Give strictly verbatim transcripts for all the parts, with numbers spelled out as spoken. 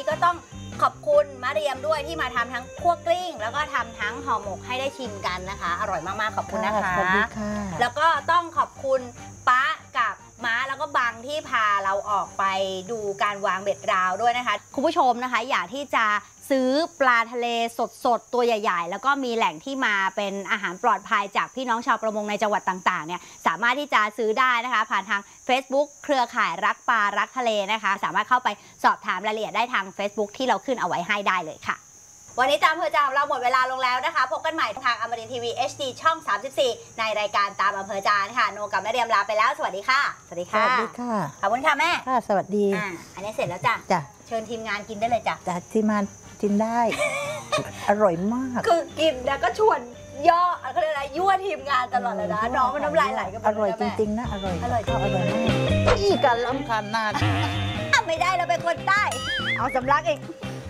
ก็ต้องขอบคุณมะเรียมด้วยที่มาทำทั้งคั่วกลิ้งแล้วก็ทำทั้งห่อหมกให้ได้ชิมกันนะคะอร่อยมากๆขอบคุณนะคะสวัสดีค่ะแล้วก็ต้องขอบคุณป๊ากับม้าแล้วก็บังที่พาเราออกไปดูการวางเบ็ดราวด้วยนะคะคุณผู้ชมนะคะอยากที่จะซื้อปลาทะเลสดๆตัวใหญ่ๆแล้วก็มีแหล่งที่มาเป็นอาหารปลอดภัยจากพี่น้องชาวประมงในจังหวัดต่างๆเนี่ยสามารถที่จะซื้อได้นะคะผ่านทาง Facebook เครือข่ายรักปลารักทะเลนะคะสามารถเข้าไปสอบถามรายละเอียดได้ทาง Facebook ที่เราขึ้นเอาไว้ให้ได้เลยค่ะวันนี้ตามอำเภอใจของเราหมดเวลาลงแล้วนะคะพบกันใหม่ทางอมรินทร์ทีวี เอช ดี ช่องสามสิบสี่ในรายการตามอำเภอจานค่ะโนกับแม่เรียมลาไปแล้วสวัสดีค่ะสวัสดีสค่ะวัสดีค่ะขอบคุณค่ะแม่ค่ะ สวัสดีอ่าอันนี้เสร็จแล้วจ้ะจ้ะเชิญทีมงานกินได้เลยจ้ะจากที่มากินได้ อร่อยมากคือกินแล้วก็ชวนย่อเขาเรียกอะไรยั่วทีมงานตลอดเลยนะน้องมันน้ำลายไหลกันหมอดเลร่อยนะจแม่ริงๆนะ อร่อยอร่อยจริงๆอร่อยมากอีกันล้ำขนาดอ่ะไม่ได้เราเป็นคนใต้ เอาสำลักอีก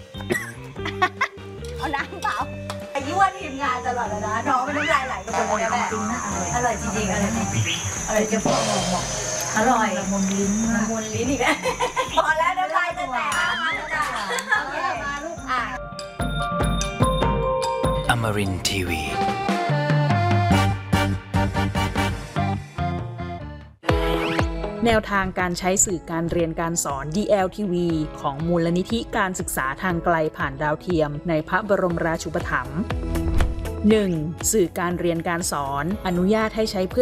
เอาน้ำเปล่ายั่วทีมงานตลอดเลยนะน้องมันน้ำลายไหลกันหมดเลยนะแม่จริงๆนะอร่อยจริงๆอร่อยจริงๆอร่อยจะบอกบอกอร่อยละมุนลิ้นมากมุนลิ้นอีกแล้วพอแล้วน้ำลายจะแตกแล้วจ้ะโอเคมาลูกอ่ะ Amarin ที วีแนวทางการใช้สื่อการเรียนการสอน ดี แอล ที วี ของมูลนิธิการศึกษาทางไกลผ่านดาวเทียมในพระบรมราชูปถัมภ์ หนึ่ง. สื่อการเรียนการสอนอนุญาตให้ใช้เพื่อ